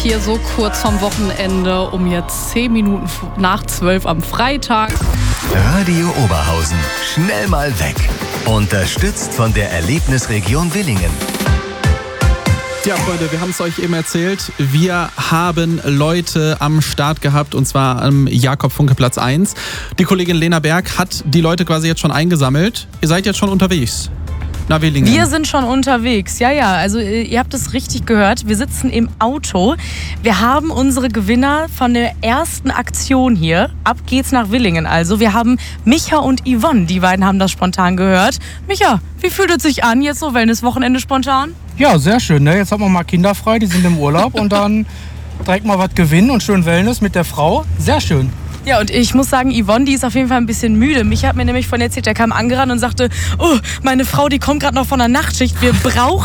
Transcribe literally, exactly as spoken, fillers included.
Hier so kurz vom Wochenende, um jetzt zehn Minuten nach zwölf am Freitag. Radio Oberhausen, schnell mal weg. Unterstützt von der Erlebnisregion Willingen. Tja, Freunde, wir haben es euch eben erzählt. Wir haben Leute am Start gehabt, und zwar am Jakob-Funke-Platz eins. Die Kollegin Lena Berg hat die Leute quasi jetzt schon eingesammelt. Ihr seid jetzt schon unterwegs. Na, Willingen. Wir sind schon unterwegs, ja, ja. Also ihr habt es richtig gehört. Wir sitzen im Auto. Wir haben unsere Gewinner von der ersten Aktion hier. Ab geht's nach Willingen. Also wir haben Micha und Yvonne. Die beiden haben das spontan gehört. Micha, wie fühlt es sich an, jetzt so Wellness-Wochenende spontan? Ja, sehr schön. Ne? Jetzt haben wir mal Kinder frei, die sind im Urlaub und dann direkt mal was gewinnen und schön Wellness mit der Frau. Sehr schön. Ja, und ich muss sagen, Yvonne, die ist auf jeden Fall ein bisschen müde. Micha hat mir nämlich von erzählt, der kam angerannt und sagte, oh, meine Frau, die kommt gerade noch von der Nachtschicht. Wir brauchen